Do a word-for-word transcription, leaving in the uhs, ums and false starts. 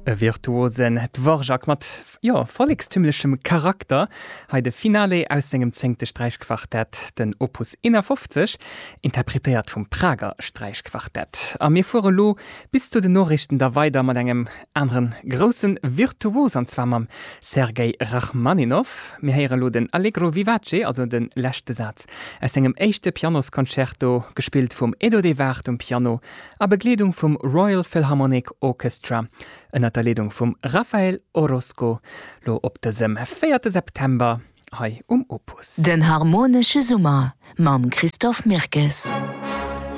E virtuosen Dvorak mat ja, volligstümlechem Charakter hai de Finale aus engem zengte Streichquartett den Opus fünfzig interpretiert vum Prager Streichquartett. A mir vor lo bis zu den Norrichten da weiter mat engem anderen großen Virtuos anzwa am Sergei Rachmaninow. Mir heieren lo den Allegro Vivace, also den lächte Satz aus engem echte Pianoskonzerto gespielt vum Edo de Wert um Piano, a Begleedung vum Royal Philharmonic Orchestra. Ennner der Ledung vum Rafael Orozco lo op desem vierten September hei um Opus. Den harmonische Summer mam Christoph Mirkes.